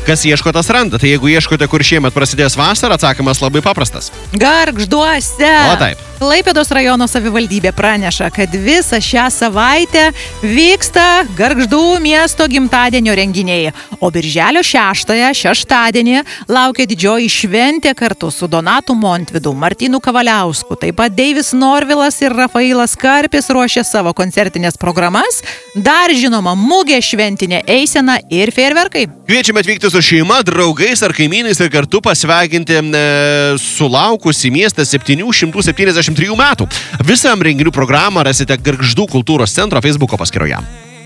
Kas ieško, tas randa. Tai jeigu ieškote, kur šiemet prasidės vasara, atsakymas labai paprastas. Gargžduose. O taip. Klaipėdos rajono savivaldybė praneša, kad visą šią savaitę vyksta Gargždų miesto gimtadienio renginiai. O birželio 6-ąją, šeštadienį, laukia didžioji šventė kartu su Donatu Montvidu, Martynu Kavaliausku. Taip pat Deivis Norvilas ir Rafailas Karpis ruošia savo koncertinės programas. Dar žinoma, mugė, šventinė eisena ir fejerverkai. Kviečiame atvykti su šeima, draugais ar kaimynais ir kartu pasveikinti sulaukusį miestą 773 metų. Visam renginių programą rasite Gargždų kultūros centro Facebooko paskyroje.